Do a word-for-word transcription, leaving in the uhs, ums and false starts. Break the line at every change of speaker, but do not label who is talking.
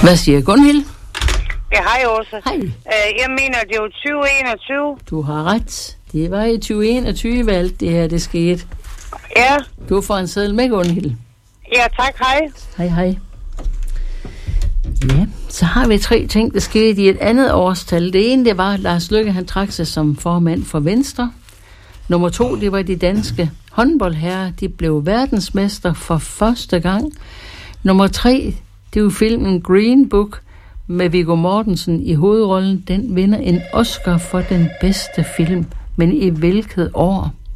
Hvad siger Gunhild?
Ja, hej også.
Hej.
Uh, jeg mener, det var tyve enogtyve.
Du har ret. Det var i tyve enogtyve, alt det her, det skete.
Ja.
Du får en seddel med, Gunhild.
Ja, tak. Hej.
Hej, hej. Ja, så har vi tre ting, der skete i et andet årstal. Det ene, det var, at Lars Løkke, han trak sig som formand for Venstre. Nummer to, det var de danske håndboldherrer. De blev verdensmester for første gang. Nummer tre, det var filmen Green Book med Viggo Mortensen i hovedrollen. Den vinder en Oscar for den bedste film. Men i hvilket år?